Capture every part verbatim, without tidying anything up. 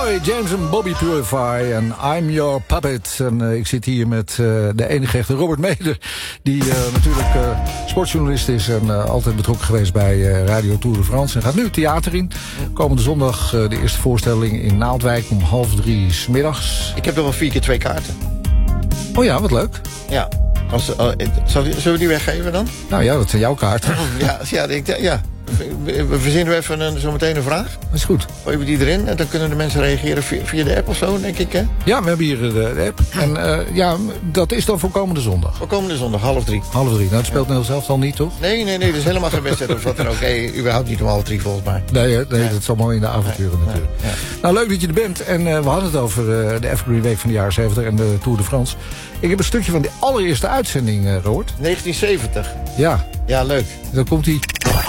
Roy James en Bobby Purify en I'm Your Puppet. En uh, ik zit hier met uh, de enige echte Robert Meder, die uh, natuurlijk uh, sportjournalist is en uh, altijd betrokken geweest bij uh, Radio Tour de France. En gaat nu het theater in. Komende zondag uh, de eerste voorstelling in Naaldwijk om half drie 's middags. Ik heb nog wel vier keer twee kaarten. Oh ja, wat leuk. Ja. Als, uh, zullen we die weggeven dan? Nou ja, dat zijn jouw kaarten. Ja, ja, ik, ja. We verzinnen we even een, zo meteen een vraag. Dat is goed. Gooi we die erin en dan kunnen de mensen reageren via, via de app of zo, denk ik, hè? Ja, we hebben hier de, de app. En uh, ja, dat is dan voor komende zondag. Voor komende zondag, half drie. Half drie. Nou, het speelt Nederland zelf al niet, toch? Nee, nee, nee, dat is helemaal geen wedstrijd of wat dan ook. Nee, überhaupt niet om half drie volgens mij. Nee, nee, nee, dat is allemaal in de avonturen nee, natuurlijk. Nee, ja. Nou, leuk dat je er bent. En uh, we hadden het over uh, de Evergreen Week van de jaren zeventig en de Tour de France. Ik heb een stukje van de allereerste uitzending uh, gehoord. negentien zeventig. Ja. Ja, leuk. Dan komt hij.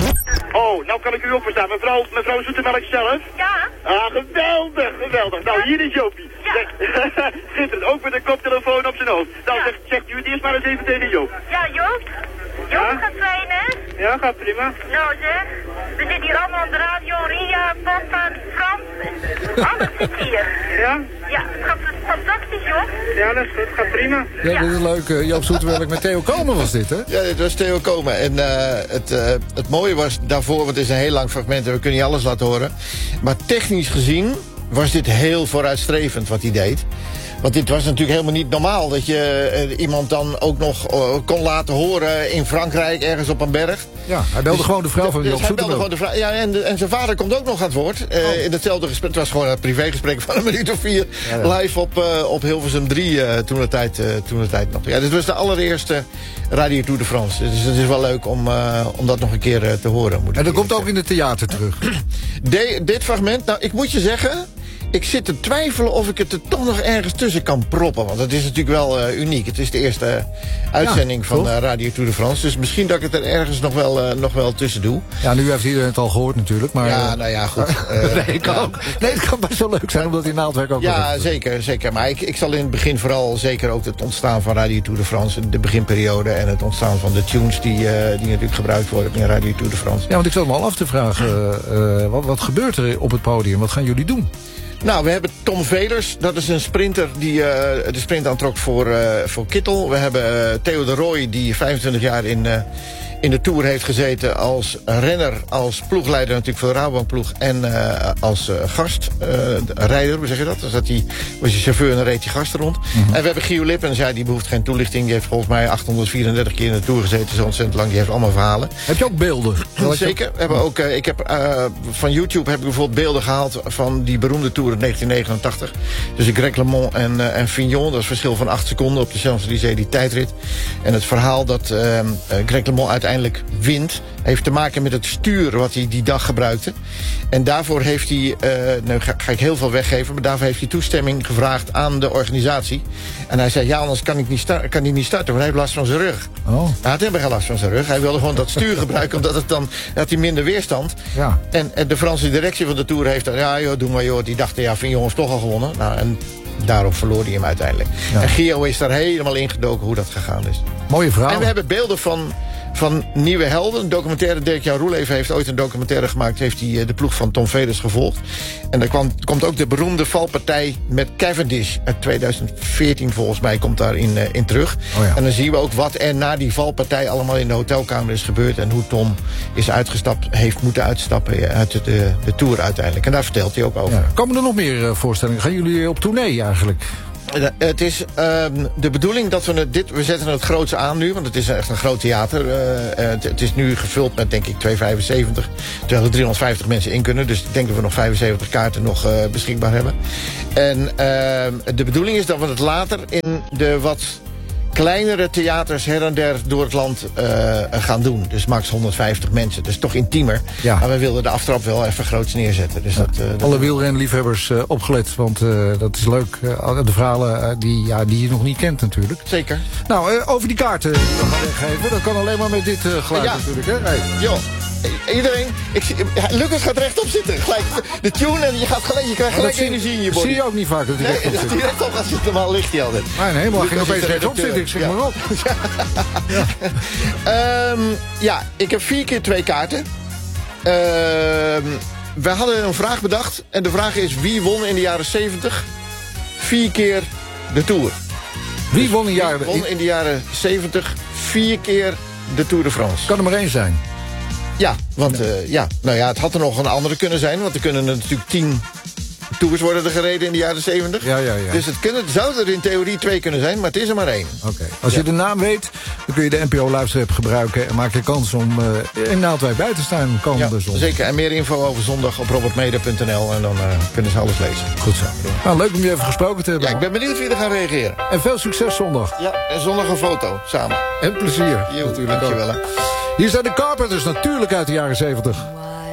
Oh, nou kan ik u opverstaan. Mevrouw, mevrouw Zoetemelk zelf? Ja. Ah, geweldig, geweldig. Nou, hier is Jopie. Ja. Schitterend, ook met een koptelefoon op zijn hoofd. Nou, Ja. zegt, zegt u het eerst maar eens even tegen Joop. Ja, Joop. Joop, Ja? het gaat fijn, hè? Ja, gaat prima. Nou, zeg. We zitten hier allemaal aan de radio. Ria, papa, Frans. Alles zit hier. Ja? Ja, het gaat fantastisch, Joop. Ja, dat is goed. Gaat prima. Ja, dit is leuk. Uh, Joop Zoetemelk met Theo Komen was dit, hè? Ja, dit was Theo Komen. En uh, het, uh, het mooie was daarvoor, want het is een heel lang fragment en we kunnen niet alles laten horen. Maar technisch gezien was dit heel vooruitstrevend wat hij deed. Want dit was natuurlijk helemaal niet normaal dat je uh, iemand dan ook nog uh, kon laten horen in Frankrijk, ergens op een berg. Ja, hij belde dus, gewoon de vrouw van dus Joop hij belde Zoetemelk. gewoon de vrouw. Ja, en, de, en zijn vader komt ook nog aan het woord. Uh, oh. In hetzelfde gesprek. Het was gewoon een privégesprek van een minuut of vier. Ja, ja. Live op, uh, op Hilversum drie uh, toen de tijd, uh, toen de tijd nog. Ja, dit was de allereerste Radio Tour de France. Dus het is wel leuk om, uh, om dat nog een keer uh, te horen. Moet en dat komt ook in het theater terug. De, dit fragment, nou ik moet je zeggen, ik zit te twijfelen of ik het er toch nog ergens tussen kan proppen. Want het is natuurlijk wel uh, uniek. Het is de eerste uh, uitzending ja, van uh, Radio Tour de France. Dus misschien dat ik het er ergens nog wel, uh, nog wel tussen doe. Ja, nu heeft iedereen het al gehoord natuurlijk. Maar, ja, nou ja, goed. Uh, nee, kan ja. ook, nee, het kan best wel leuk zijn, omdat in Naaldwijk ook... Ja, zeker, zeker. Maar ik, ik zal in het begin vooral zeker ook het ontstaan van Radio Tour de France, de beginperiode en het ontstaan van de tunes die, uh, die natuurlijk gebruikt worden in Radio Tour de France. Ja, want ik zat me al af te vragen, uh, wat, wat gebeurt er op het podium? Wat gaan jullie doen? Nou, we hebben Tom Velers. Dat is een sprinter die uh, de sprint aantrok voor, uh, voor Kittel. We hebben uh, Theo de Rooij, die vijfentwintig jaar in, uh, in de Tour heeft gezeten als renner, als ploegleider natuurlijk voor de Rabobankploeg en uh, als uh, gastrijder, uh, hoe zeg je dat? Dan zat hij, was hij chauffeur en dan reed hij gasten rond. Mm-hmm. En we hebben Gio Lippens, ja, die behoeft geen toelichting. Die heeft volgens mij achthonderdvierendertig keer in de Tour gezeten, zo ontzettend lang. Die heeft allemaal verhalen. Heb je ook beelden? Zeker. We hebben ook, uh, ik heb, uh, van YouTube heb ik bijvoorbeeld beelden gehaald van die beroemde Tour in negentien negenentachtig. Dus Greg LeMond en, uh, en Fignon. Dat is een verschil van acht seconden op de Champs-Élysées, die tijdrit. En het verhaal dat uh, uh, Greg LeMond uiteindelijk wint, heeft te maken met het stuur wat hij die dag gebruikte. En daarvoor heeft hij, uh, nou ga, ga ik heel veel weggeven, maar daarvoor heeft hij toestemming gevraagd aan de organisatie. En hij zei, ja, anders kan ik niet, star- kan hij niet starten, want hij heeft last van zijn rug. Oh. Hij had helemaal geen last van zijn rug. Hij wilde gewoon dat stuur gebruiken, omdat het dan had hij minder weerstand. Ja. En, en de Franse directie van de Tour heeft dan, ja joh, doe maar joh. Die dachten, ja, Fignon heeft toch al gewonnen. Nou, en daarop verloor hij hem uiteindelijk. Ja. En Gio is daar helemaal ingedoken hoe dat gegaan is. Mooie verhaal. En we hebben beelden van, van nieuwe helden. Een documentaire, Dirk-Jan Roeleven heeft ooit een documentaire gemaakt. Heeft hij de ploeg van Tom Velers gevolgd. En daar kwam, komt ook de beroemde valpartij met Cavendish. Uit tweeduizend veertien volgens mij komt daarin uh, in terug. Oh ja. En dan zien we ook wat er na die valpartij allemaal in de hotelkamer is gebeurd. En hoe Tom is uitgestapt, heeft moeten uitstappen uit de, de, de Tour uiteindelijk. En daar vertelt hij ook over. Ja. Komen er nog meer uh, voorstellingen? Gaan jullie op tournee eigenlijk? Het is uh, de bedoeling dat we het, dit, we zetten het groots aan nu, want het is echt een groot theater. Uh, het, het is nu gevuld met denk ik tweehonderdvijfenzeventig, terwijl er driehonderdvijftig mensen in kunnen. Dus ik denk dat we nog vijfenzeventig kaarten nog uh, beschikbaar hebben. En uh, de bedoeling is dat we het later in de wat kleinere theaters her en der door het land uh, gaan doen. Dus max honderdvijftig mensen. Dus toch intiemer. Ja. Maar we wilden de aftrap wel even groots neerzetten. Dus ja. dat, uh, dat Alle wielrenliefhebbers uh, opgelet, want uh, dat is leuk. Uh, de verhalen uh, die, ja, die je nog niet kent natuurlijk. Zeker. Nou, uh, over die kaarten die we gaan weggeven. Dat kan alleen maar met dit uh, geluid ja. natuurlijk. Hè? Hey. Jo. Iedereen, ik, Lucas gaat rechtop zitten. Gelijk de tune en je, gaat gelijk, je krijgt gelijk energie in je body. Zie je ook niet vaak dat hij nee, rechtop zit. Nee, dat hij rechtop gaat zitten, normaal ligt hij altijd. Nee, nee, maar ging opeens rechtop zitten. Ik zeg ja. maar op. ja. um, ja, ik heb vier keer twee kaarten. Um, we hadden een vraag bedacht. En de vraag is, wie won in de jaren zeventig vier keer de Tour? Wie won in, jaren... Wie won in de jaren zeventig vier keer de Tour de France? Kan er maar één zijn. Ja, want uh, ja, nou ja, het had er nog een andere kunnen zijn. Want er kunnen er natuurlijk tien tours worden er gereden in de jaren zeventig. Ja, ja, ja. Dus het, kunnen, het zou er in theorie twee kunnen zijn, maar het is er maar één. Oké. Okay. Als ja. je de naam weet, dan kun je de N P O-luisterapp gebruiken... en maak je kans om uh, in Naaldwijk bij te staan. Kan ja, de zeker. En meer info over zondag op robertmeder punt n l... en dan uh, kunnen ze alles lezen. Goed zo. Nou, leuk om je even gesproken te hebben. Ja, ik ben benieuwd wie er gaan reageren. En veel succes zondag. Ja, en zondag een foto, samen. En plezier. Jo, natuurlijk. Dankjewel. Hè. Hier zijn de Carpenters, natuurlijk uit de jaren zeventig.